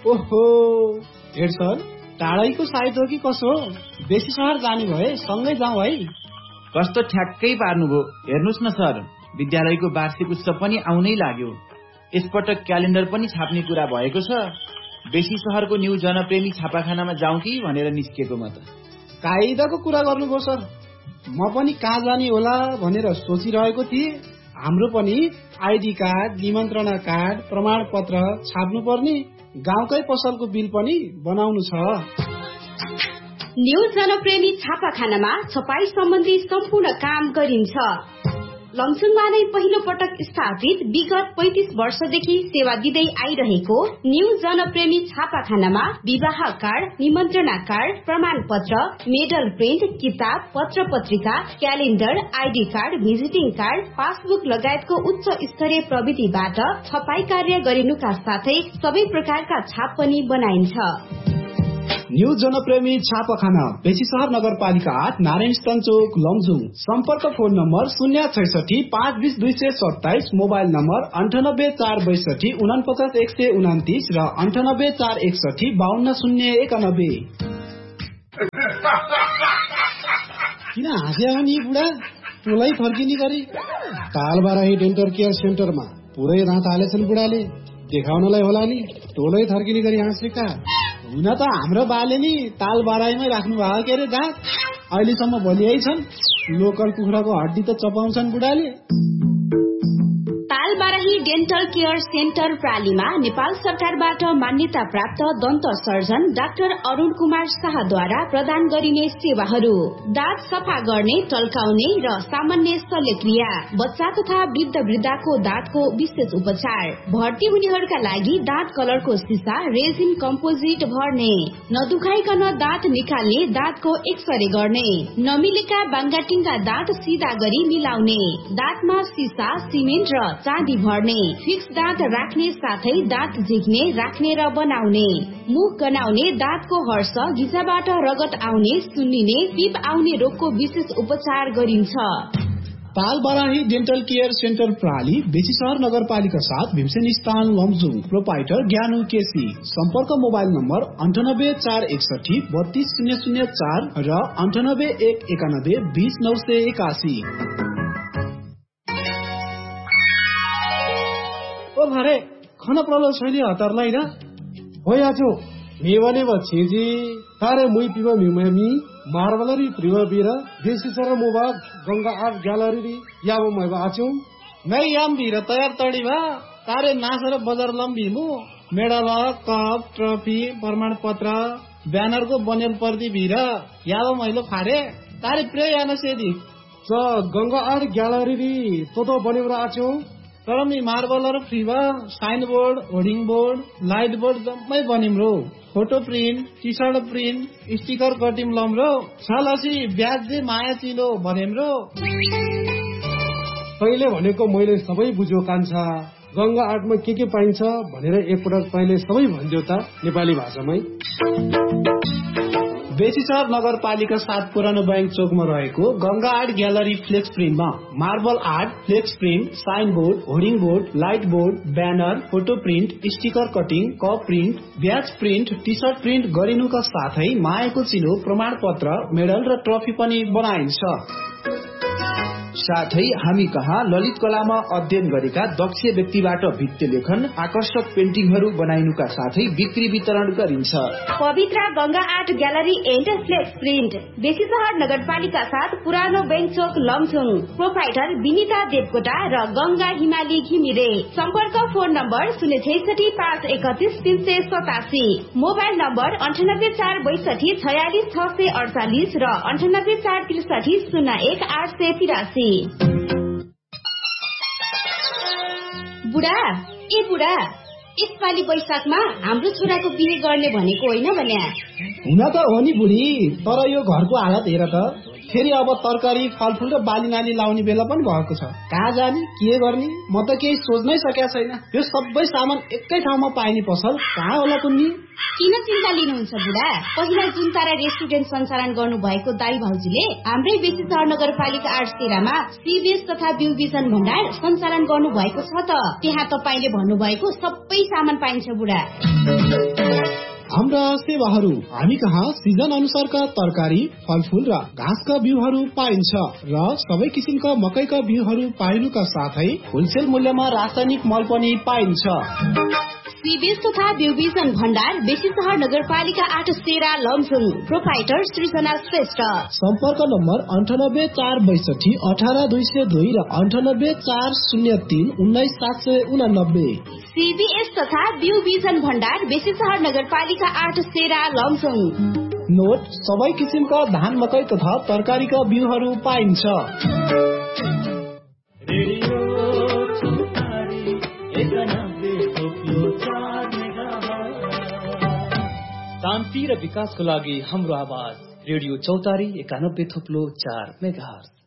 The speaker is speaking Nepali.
ओहो हेड सर, टाढैको साइट हो कि कसो? बेसी सहर जाने भए सँगै जाउँ है। कस्तो ठ्याक्कै पार्नुभयो। हेर्नुहोस् न सर, विद्यालयको वार्षिक उत्सव पनि आउनै लाग्यो। यसपटक क्यालेन्डर पनि छाप्ने कुरा भएको छ। बेसी सहरको न्यू जनप्रेमी छापाखानामा जाउँ कि भनेर निस्केको म त। कायदाको कुरा गर्नुभयो सर। म पनि कहाँ जाने होला भनेर सोचिरहेको थिएँ। हाम्रो पनि आइडी कार्ड, निमन्त्रणा कार्ड, प्रमाणपत्र छाप्नु पर्ने, गाउँकै पसलको बिल पनि बनाउनु छ। न्यू जनप्रेमी छापाखानामा छपाई सम्बन्धी सम्पूर्ण काम गरिन्छ। लमजुङमा नै पहिलो पटक स्थापित विगत 35 वर्षदेखि सेवा दिँदै आइरहेको न्यू जनप्रेमी छापाखानामा विवाह कार्ड, निमन्त्रणा कार्ड, प्रमाणपत्र, मेडल प्रिन्ट, किताब, पत्र पत्रिका, calendar, ID card, visiting card, passbook लगायतको उच्च स्तरीय प्रविधिबाट छपाई कार्य गरिनुका साथै सबै प्रकारका छाप पनि बनाइन्छ। न्यू जनप्रेमी छापाखाना, बेसीसहर नगरपालिका 8, नारायणस्थान चोक, लमजुङ। सम्पर्क फोन नम्बर 066 520 227, मोबाइल नम्बर 98 462 49 129 र 98 461 52 091। किन हाँस्या हो नि बुढा? टोलै फर्किने गरी तालबाराही डेन्टल केयर सेन्टरमा पुरै रात हालेछन् बुढाले। देखाउनलाई होला नि, टोलै थर्किने गरी हाँसेका। हुन त हाम्रो बाले नि ताल बाराईमै राख्नु भएको के अरे दाँत। अहिलेसम्म भोलियै छन्। लोकल कुखुराको हड्डी त चपाउँछन् बुढाले। तालबाराही डेन्टल केयर सेन्टर प्रालीमा नेपाल सरकारबाट मान्यता प्राप्त दन्त सर्जन डाक्टर अरुण कुमार शाहद्वारा प्रदान गरिने सेवाहरू: दाँत सफा गर्ने, टल्काउने र सामान्य शल्यक्रिया, बच्चा तथा वृद्ध वृद्धाको दाँतको विशेष उपचार, भर्ती हुनेहरूका लागि दाँत कलरको सिसा रेजिन कम्पोजिट भर्ने, नदुखाइकन दाँत निकाल्ने, दाँतको एक्सरे गर्ने, नमिलेका बाङ्गाटिङका दाँत सिधा गरी मिलाउने, दाँतमा सिसा, सिमेन्ट र चाँदी भर्ने, फिक्स दाँत राख्ने साथै दाँत झिक्ने, राख्ने र बनाउने, मुख गनाउने, दाँतको हर्ष, घिचाबाट रगत आउने, सुन्निने, पिप आउने रोगको विशेष उपचार गरिन्छ। तालबाराही डेन्टल केयर सेन्टर प्राली, बेसीसहर नगरपालिका 7, भीमसेन स्थान, लमजुङ। प्रोपाइटर ज्ञानु केसी। सम्पर्क मोबाइल नम्बर 98 461 32 004 र 98 191 20 981। ओ भरे खन प्रलो छैन हतारलाई न हो याजो मेवने बछेजी तारे मुई पिवा मिममी मार्बलरी प्रिवबीर बेसीसर मोबा गंगा आर्ट ग्यालरी याबो मैबा आचौ नै याम भीर तयार तडी भा तारे नासर बजार लम्बी मु मेडल, कप, ट्रफी, प्रमाणपत्र, ब्यानरको बनेल पर्दी भीर याबो मैलो फारे तारे प्रे याना सेदी च गंगा आर्ट ग्यालरी तो बनेर आचौ। तर मी मार्बलर फ्री भा sign board, hoarding board, light board जम्मै बनिम्रो। Photo print, T short print, sticker cutting लम्रो छलसी ब्याज दे माया चिलो भनेम्रो। तैले भनेको मैले सबै बुझ्यो कान्छा। गंगा आर्टमा के पाइन्छ भनेर एकपटक तैले सबै भन्दियो त नेपाली भाषामै। बेसीसहर नगरपालिका 7 पुरानो बैंक चोकमा रहेको Ganga art gallery flex प्रिन्टमा marble art, flex print, sign board, hoarding board, light board, banner, photo print, sticker cutting, cup print, ब्याज प्रिन्ट, टी सर्ट प्रिन्ट गरिनुका साथै मायाको चिलो, प्रमाणपत्र, मेडल र ट्रफी पनि बनाइन्छ। साथै हामी कहाँ ललित कलामा अध्ययन गरेका दक्ष व्यक्तिबाट भित्ते लेखन, आकर्षक पेन्टिङहरू बनाइनुका साथै बिक्री वितरण गरिन्छ। पवित्र Ganga art gallery and flex print, Besisahar नगरपालिका 7, पुरानो बैंक चोक, लमजुङ। प्रोपाइटर विनिता देवकोटा र गंगा हिमाली घिमिरे। सम्पर्क फोन नम्बर 066 531 387, मोबाइल नम्बर 98 462 46 648 र 98 463 01 883। बुढा ए बुढा, यसपालि वैशाखमा हाम्रो छोराको बिहे गर्ने भनेको होइन भने? हुन त हो नि बुढी, तर यो घरको हालत हेर त। फेरि अब तरकारी, फलफुल र बाली नाली लाउने बेला पनि भएको छ। कहाँ जाने, के गर्ने, म त केही सोच्नै सकेको छैन। यो सबै सामान एकै ठाउँमा पाइने पसल कहाँ होला कुन्नी? किन चिन्ता लिनुहुन्छ बुढा? पहिला जुन तारा रेस्टुरेन्ट सञ्चालन गर्नु भएको दाई भाउजूले हाम्रै बेसीसहर नगरपालिका 8 तेरामा सीबीएस तथा बिउ बिजन भण्डार सञ्चालन गर्नु भएको छ त। त्यहाँ तपाईले भन्नुभएको सबै सामान पाइन्छ बुढा। हाम्रा सेवाहरू हामी कहाँ सिजन अनुसारका तरकारी, फलफूल र घाँसका बिउहरू पाइन्छ र सबै किसिमका मकैका बिउहरू पाइनुका साथै होलसेल मूल्यमा रासायनिक मल पनि पाइन्छ। सीबीएस तथा बिउबिजन भण्डार बेसी सहर नगरपालिका 8 सेरा लमजुङ। प्रोपाइटर सृजना श्रेष्ठ। सम्पर्क नम्बर 98 462 18202 र 98 403 19789। सीबीएस तथा बिउबिजन भण्डार बेसी सहर नगरपालिका 8 सेरा लमजुङ। नोट सबै किसिमका धान, मकै तथा तरकारीका बिउहरू पाइन्छ। शान्ति र विकासको लागि हाम्रो आवाज रेडियो चौतारी 91.4 मेगाहर्ज।